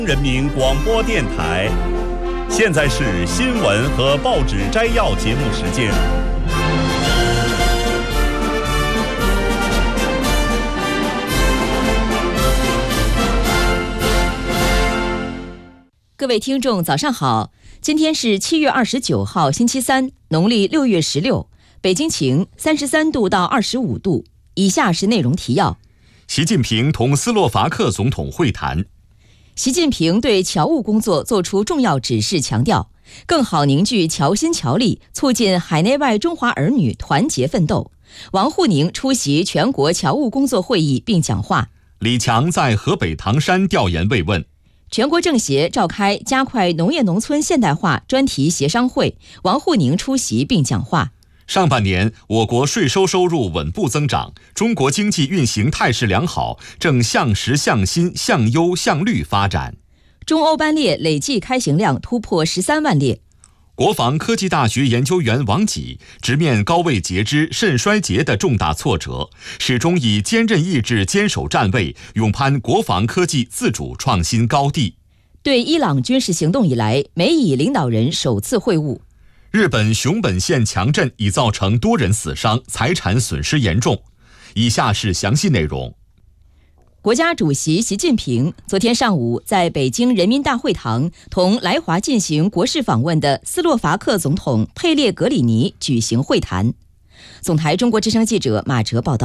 人民广播电台，现在是新闻和报纸摘要节目时间。 各位听众早上好，今天是7月29号星期三，农历6月16，北京晴，33度到25度。以下是内容提要。 习近平同斯洛伐克总统会谈。 习近平对侨务工作作出重要指示，强调更好凝聚侨心侨力，促进海内外中华儿女团结奋斗。王沪宁出席全国侨务工作会议并讲话。 李强在河北唐山调研慰问。 全国政协召开加快农业农村现代化专题协商会，王沪宁出席并讲话。 上半年，我国税收收入稳步增长，中国经济运行态势良好，正向实向新向优向绿发展。 中欧班列累计开行量突破13万列。 国防科技大学研究员王己直面高位截肢、肾衰竭的重大挫折，始终以坚韧意志坚守站位，勇攀国防科技自主创新高地。 对伊朗军事行动以来，美以领导人首次会晤。 日本熊本县强震已造成多人死伤，财产损失严重。以下是详细内容。 国家主席习近平昨天上午在北京人民大会堂同来华进行国事访问的斯洛伐克总统佩列格里尼举行会谈。总台中国之声记者马哲报道。